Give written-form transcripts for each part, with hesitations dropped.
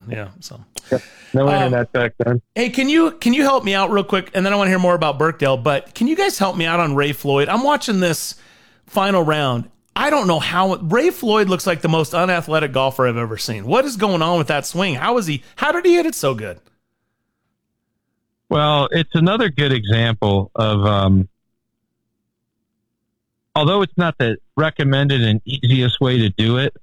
Yeah. So No internet back then. hey, can you help me out real quick? And then I want to hear more about Birkdale, but can you guys help me out on Ray Floyd? I'm watching this final round. I don't know how Ray Floyd looks like the most unathletic golfer I've ever seen. What is going on with that swing? How did he hit it so good? Well, it's another good example of, although it's not the recommended and easiest way to do it,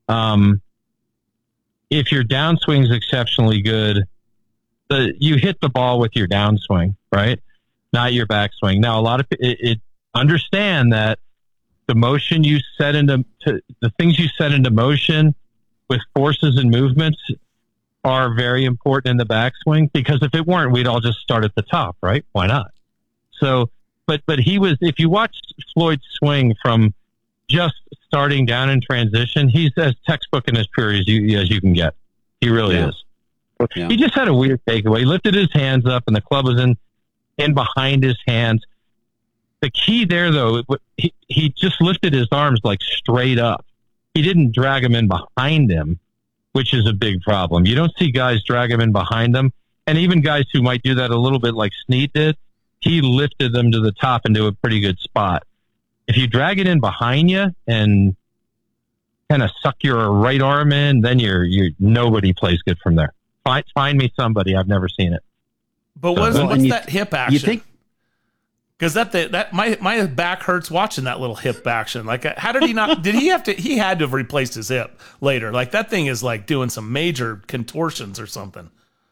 if your downswing is exceptionally good, you hit the ball with your downswing, right? Not your backswing. Now, a lot of it understand that the motion you set into the things you set into motion with forces and movements are very important in the backswing, because if it weren't, we'd all just start at the top, right? Why not? So, but he was, if you watch Floyd swing from just starting down in transition, he's as textbook in his period as you can get. He really is. Yeah. He just had a weird takeaway. He lifted his hands up and the club was in behind his hands. The key there, though, he just lifted his arms like straight up. He didn't drag them in behind him, which is a big problem. You don't see guys drag them in behind them. And even guys who might do that a little bit like Snead did, he lifted them to the top into a pretty good spot. If you drag it in behind you and kind of suck your right arm in, then you're nobody plays good from there. Find me somebody. I've never seen it. But what's that hip action? You think? Because that my back hurts watching that little hip action. Like, how did he not? Did he have to? He had to have replaced his hip later. Like, that thing is like doing some major contortions or something.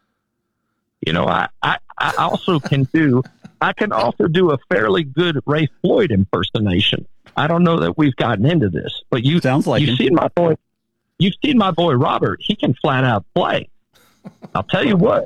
You know, I also can do. I can also do a fairly good Ray Floyd impersonation. I don't know that we've gotten into this, but Sounds like you've seen my boy. You've seen my boy Robert. He can flat out play. I'll tell you what.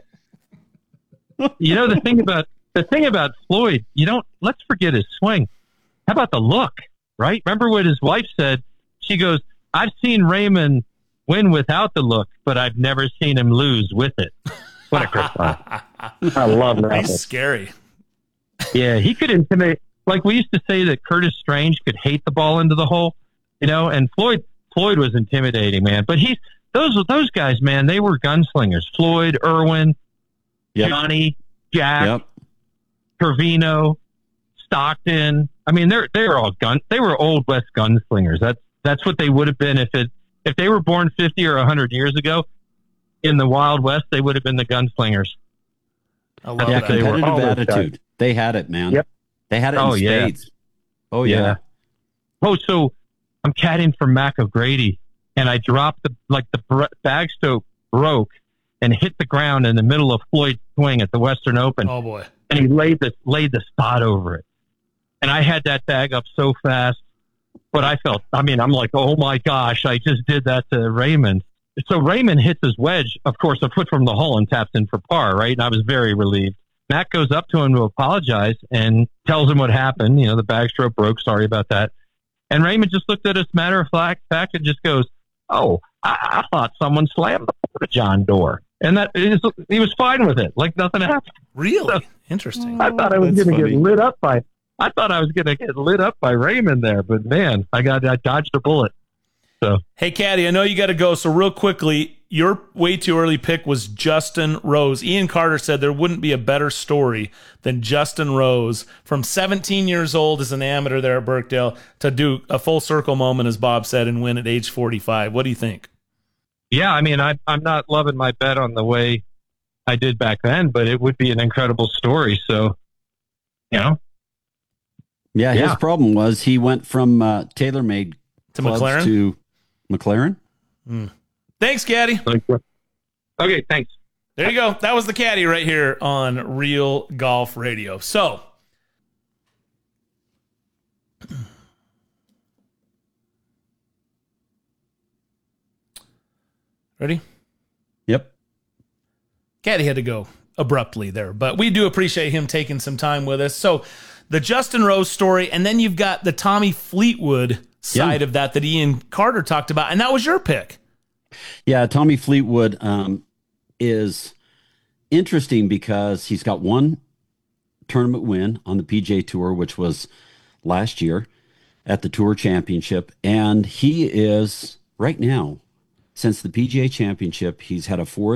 You know, the thing about Floyd, let's forget his swing. How about the look, right? Remember what his wife said? She goes, I've seen Raymond win without the look, but I've never seen him lose with it. What a great line. I love that. He's scary. Yeah, he could intimidate. Like we used to say that Curtis Strange could hate the ball into the hole, and Floyd was intimidating, man. But those guys, man, they were gunslingers. Floyd, Irwin, Johnny, Jack, Trevino, Stockton. I mean, they're all they were old West gunslingers. That's what they would have been if they were born 50 or 100 years ago in the Wild West. They would have been the gunslingers. I love that. Competitive attitude. They had it, man. Yep. They had it in spades. Oh, yeah. Oh, so I'm caddying for Mac O'Grady, and I dropped the bagstoke broke and hit the ground in the middle of Floyd's swing at the Western Open. Oh boy! And he laid the spot over it, and I had that bag up so fast. But I'm like, oh my gosh, I just did that to Raymond. So Raymond hits his wedge, of course, a foot from the hole and taps in for par, right? And I was very relieved. Matt goes up to him to apologize and tells him what happened. The backstroke broke. Sorry about that. And Raymond just looked at us matter of fact and just goes, oh, I thought someone slammed the porta-john door. And he was fine with it. Like nothing happened. Really? So, Interesting. I thought I was going to get lit up by Raymond there, but man, I dodged a bullet. So, hey, Caddy, I know you got to go. So real quickly, your way too early pick was Justin Rose. Ian Carter said there wouldn't be a better story than Justin Rose from 17 years old as an amateur there at Birkdale to do a full circle moment, as Bob said, and win at age 45. What do you think? Yeah, I mean, I'm not loving my bet on the way I did back then, but it would be an incredible story. So, Yeah, his problem was he went from TaylorMade to clubs McLaren? to McLaren. Thanks, Caddy. Okay, thanks. There you go. That was the Caddy right here on Real Golf Radio. So, ready? Yep. Caddy had to go abruptly there, but we do appreciate him taking some time with us. So, the Justin Rose story, and then you've got the Tommy Fleetwood side of that Ian Carter talked about, and that was your pick. Yeah, Tommy Fleetwood is interesting because he's got one tournament win on the PGA Tour, which was last year at the Tour Championship, and he is right now, since the PGA Championship, he's had a fourth